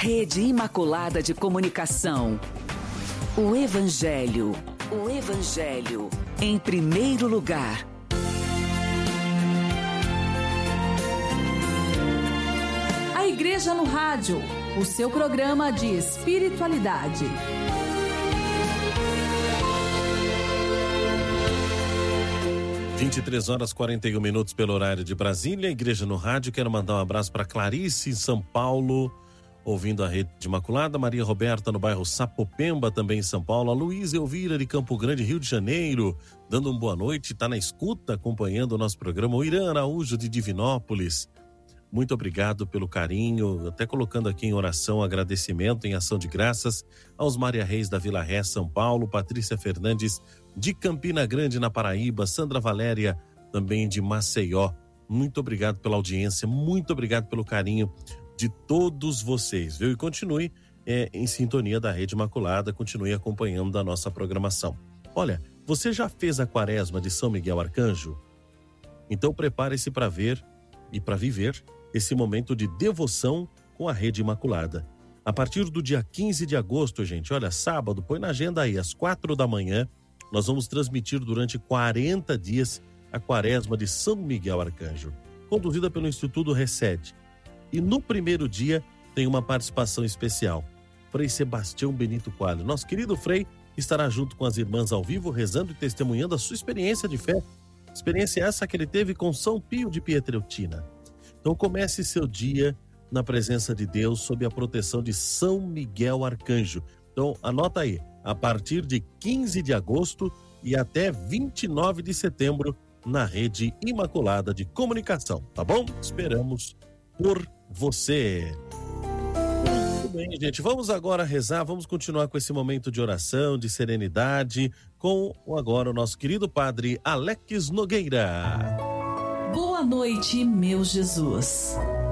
Rede Imaculada de Comunicação. O Evangelho em primeiro lugar. A Igreja no Rádio, o seu programa de espiritualidade. (23h41) pelo horário de Brasília, Igreja no Rádio. Quero mandar um abraço para Clarice em São Paulo, ouvindo a Rede Imaculada. Maria Roberta no bairro Sapopemba, também em São Paulo. A Luísa Elvira de Campo Grande, Rio de Janeiro, dando uma boa noite, está na escuta, acompanhando o nosso programa. O Irã Araújo de Divinópolis, muito obrigado pelo carinho, até colocando aqui em oração, agradecimento em ação de graças aos Maria Reis da Vila Ré, São Paulo, Patrícia Fernandes de Campina Grande, na Paraíba, Sandra Valéria também de Maceió. Muito obrigado pela audiência, muito obrigado pelo carinho de todos vocês, viu? E continue em sintonia da Rede Imaculada, continue acompanhando a nossa programação. Olha, você já fez a quaresma de São Miguel Arcanjo? Então prepare-se para ver e para viver esse momento de devoção com a Rede Imaculada. A partir do dia 15 de agosto, gente, olha, sábado, põe na agenda aí, às 4 da manhã, nós vamos transmitir durante 40 dias a quaresma de São Miguel Arcanjo, conduzida pelo Instituto Recede. E no primeiro dia tem uma participação especial. Frei Sebastião Benito Coelho, nosso querido Frei, estará junto com as irmãs ao vivo, rezando e testemunhando a sua experiência de fé. Experiência essa que ele teve com São Pio de Pietrelcina. Então comece seu dia na presença de Deus, sob a proteção de São Miguel Arcanjo. Então anota aí, a partir de 15 de agosto e até 29 de setembro, na Rede Imaculada de Comunicação, tá bom? Esperamos por você. Muito bem, gente, vamos agora rezar, vamos continuar com esse momento de oração, de serenidade, com agora o nosso querido padre Alex Nogueira. Boa noite, meu Jesus.